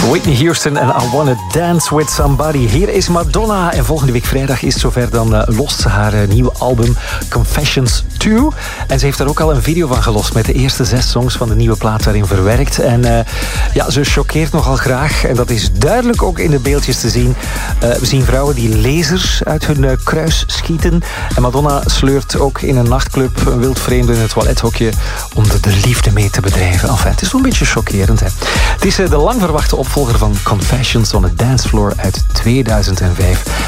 Whitney Houston en I Wanna Dance With Somebody. Hier is Madonna en volgende week vrijdag is het zover. Dan lost ze haar nieuwe album Confessions 2. En ze heeft daar ook al een video van gelost met de eerste 6 songs van de nieuwe plaat daarin verwerkt. En ze choqueert nogal graag. En dat is duidelijk ook in de beeldjes te zien. We zien vrouwen die lasers uit hun kruis schieten. En Madonna sleurt ook in een nachtclub een wildvreemde in het toilethokje om er de liefde mee te bedrijven. Enfin, het is wel een beetje chockerend, hè. Het is de lang verwachte opvolger van Confessions on a Dance Floor uit 2005.